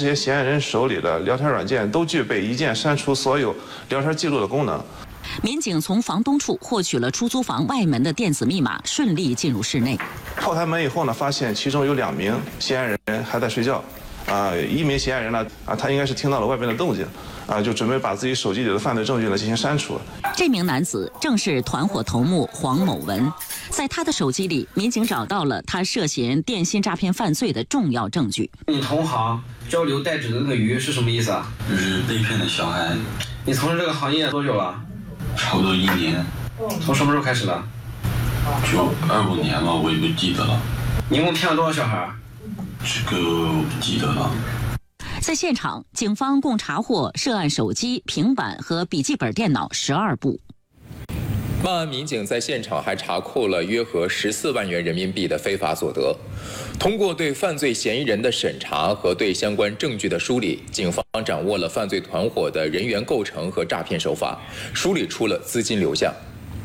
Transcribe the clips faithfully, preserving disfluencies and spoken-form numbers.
这些嫌疑人手里的聊天软件都具备一键删除所有聊天记录的功能。 民警从房东处获取了出租房外门的电子密码，顺利进入室内。 叩开门以后呢，发现其中有两名嫌疑人还在睡觉。啊，一名嫌疑人呢，啊，他应该是听到了外边的动静，啊，就准备把自己手机里的犯罪证据呢进行删除。 这名男子正是团伙头目黄某文，在他的手机里，民警找到了他涉嫌电信诈骗犯罪的重要证据。 你同行交流代指的那个鱼是什么意思啊？ 就是被骗的小孩。 你从事这个行业多久了？ 差不多一年。 从什么时候开始的？ 就二五年了，我也不记得了。 你一共骗了多少小孩？ 这个我不记得了。 在现场，警方共查获涉案手机、平板和笔记本电脑十二部。 办案民警在现场还查扣了约合十四万元人民币的非法所得。通过对犯罪嫌疑人的审查和对相关证据的梳理，警方掌握了犯罪团伙的人员构成和诈骗手法，梳理出了资金流向。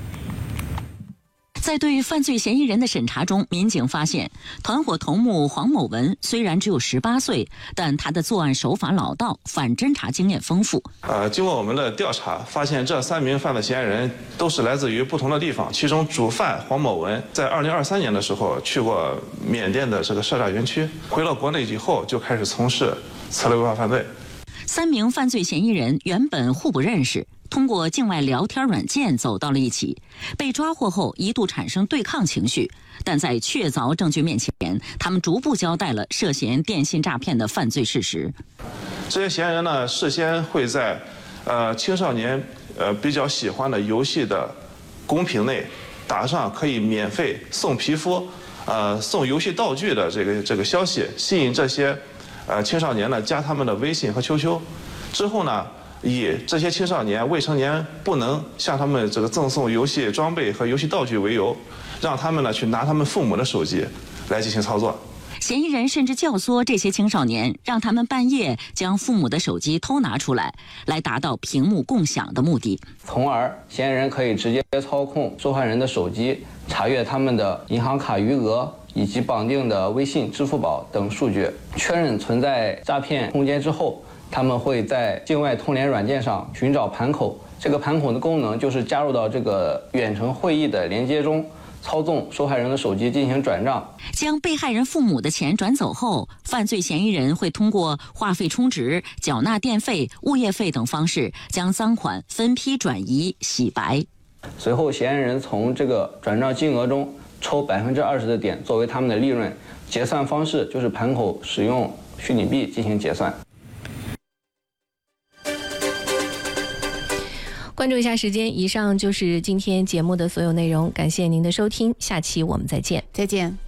在对犯罪嫌疑人的审查中，民警发现，团伙头目黄某文虽然只有十八岁，但他的作案手法老道，反侦查经验丰富。 呃，经过我们的调查，发现这三名犯罪嫌疑人都是来自于不同的地方。其中主犯黄某文在二零二三年的时候去过缅甸的这个涉诈园区，回到国内以后就开始从事此类违法犯罪。 三名犯罪嫌疑人原本互不认识，通过境外聊天软件走到了一起，被抓获后一度产生对抗情绪，但在确凿证据面前，他们逐步交代了涉嫌电信诈骗的犯罪事实。 这些嫌疑人呢，事先会在呃青少年呃比较喜欢的游戏的公屏内打上可以免费送皮肤、呃送游戏道具的这个这个消息，吸引这些呃青少年呢加他们的微信和 Q Q， 之后呢，以这些青少年未成年不能向他们这个赠送游戏装备和游戏道具为由，让他们呢去拿他们父母的手机来进行操作。 嫌疑人甚至教唆这些青少年，让他们半夜将父母的手机偷拿出来，来达到屏幕共享的目的。 从而，嫌疑人可以直接操控受害人的手机，查阅他们的银行卡余额以及绑定的微信、支付宝等数据，确认存在诈骗空间之后，他们会在境外通联软件上寻找盘口。这个盘口的功能就是加入到这个远程会议的连接中，操纵受害人的手机进行转账。 将被害人父母的钱转走后，犯罪嫌疑人会通过话费充值、缴纳电费、物业费等方式，将赃款分批转移洗白。 随后，嫌疑人从这个转账金额中抽百分之二十的点作为他们的利润，结算方式就是盘口使用虚拟币进行结算。 关注一下时间，以上就是今天节目的所有内容，感谢您的收听，下期我们再见。 再见。